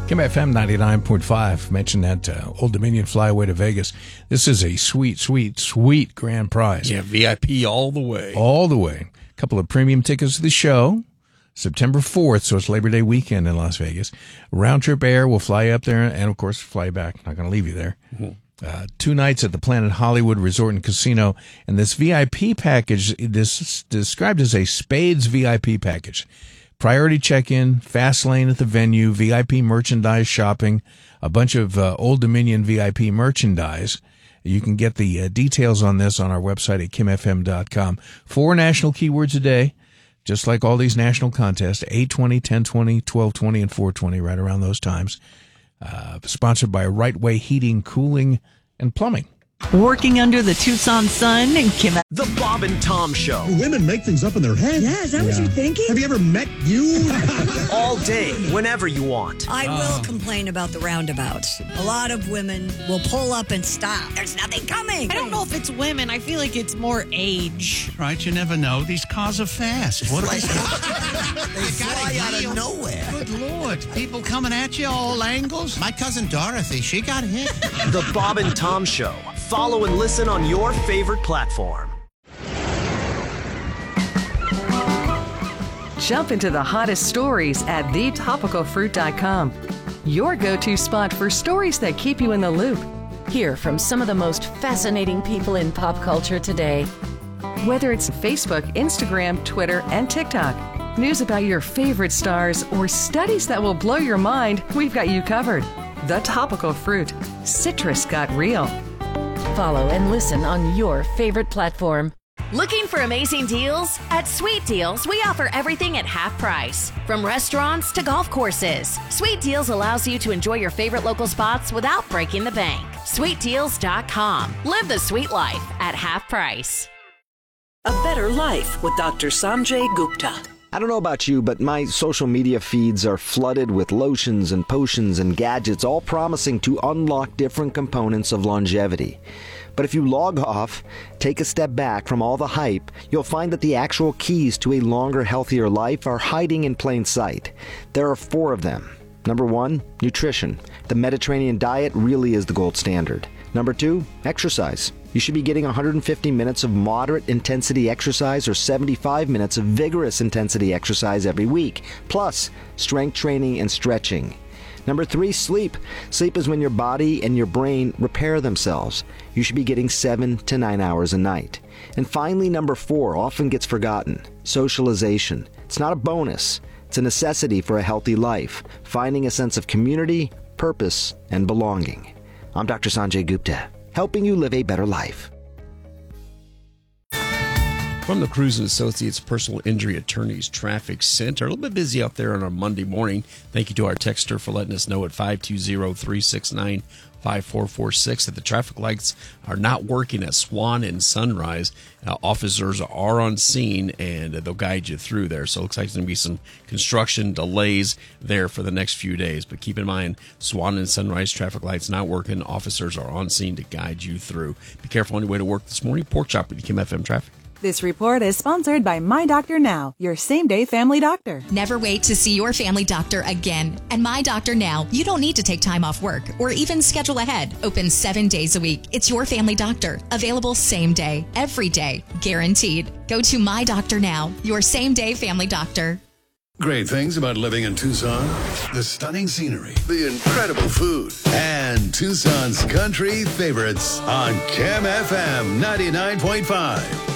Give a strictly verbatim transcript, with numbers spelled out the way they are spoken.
Kim F M ninety-nine point five. Mentioned that uh, Old Dominion flyaway to Vegas. This is a sweet, sweet, sweet grand prize. Yeah, V I P all the way. All the way. A couple of premium tickets to the show. September fourth, so it's Labor Day weekend in Las Vegas. Round trip air will fly you up there and, of course, fly you back. Not going to leave you there. Mm-hmm. Uh, two nights at the Planet Hollywood Resort and Casino. And this V I P package, this is described as a Spades V I P package. Priority check-in, fast lane at the venue, V I P merchandise shopping, a bunch of uh, Old Dominion V I P merchandise. You can get the uh, details on this on our website at kim f m dot com. Four national keywords a day, just like all these national contests, eight twenty, ten twenty, twelve twenty, and four twenty, right around those times. Uh, sponsored by Right Way Heating, Cooling, and Plumbing. Working under the Tucson sun and Kim. The Bob and Tom Show. Women make things up in their head. Yeah, is that yeah. what you're thinking? Have you ever met you? All day, whenever you want. I will complain about the roundabouts. A lot of women will pull up and stop. There's nothing coming. I don't know if it's women. I feel like it's more age. Right, you never know. These cars are fast. What like, they fly out of nowhere. Good Lord. People coming at you all angles. My cousin Dorothy, she got hit. The Bob and Tom Show. Follow and listen on your favorite platform. Jump into the hottest stories at the topical fruit dot com. Your go-to spot for stories that keep you in the loop. Hear from some of the most fascinating people in pop culture today. Whether it's Facebook, Instagram, Twitter, and TikTok, news about your favorite stars, or studies that will blow your mind, we've got you covered. The Topical Fruit. Citrus got real. Follow and listen on your favorite platform. Looking for amazing deals? At Sweet Deals, we offer everything at half price. From restaurants to golf courses, Sweet Deals allows you to enjoy your favorite local spots without breaking the bank. sweet deals dot com. Live the sweet life at half price. A Better Life with Doctor Sanjay Gupta. I don't know about you, but my social media feeds are flooded with lotions and potions and gadgets, all promising to unlock different components of longevity. But if you log off, take a step back from all the hype, you'll find that the actual keys to a longer, healthier life are hiding in plain sight. There are four of them. Number one, nutrition. The Mediterranean diet really is the gold standard. Number two, exercise. You should be getting one hundred fifty minutes of moderate intensity exercise or seventy-five minutes of vigorous intensity exercise every week, plus strength training and stretching. Number three, sleep. Sleep is when your body and your brain repair themselves. You should be getting seven to nine hours a night. And finally, number four, often gets forgotten, socialization. It's not a bonus. It's a necessity for a healthy life, finding a sense of community, purpose, and belonging. I'm Doctor Sanjay Gupta, helping you live a better life. From the Cruz and Associates Personal Injury Attorneys Traffic Center. A little bit busy out there on our Monday morning. Thank you to our texter for letting us know at five two zero, three six nine, five four four six that the traffic lights are not working at Swan and Sunrise. Uh, officers are on scene, and uh, they'll guide you through there. So it looks like there's going to be some construction delays there for the next few days. But keep in mind, Swan and Sunrise traffic lights not working. Officers are on scene to guide you through. Be careful on your way to work this morning. Pork Chop with the Kim F M Traffic. This report is sponsored by My Doctor Now, your same-day family doctor. Never wait to see your family doctor again. And My Doctor Now, you don't need to take time off work or even schedule ahead. Open seven days a week. It's your family doctor. Available same day, every day, guaranteed. Go to My Doctor Now, your same-day family doctor. Great things about living in Tucson. The stunning scenery, the incredible food, and Tucson's country favorites on Kim F M ninety-nine point five.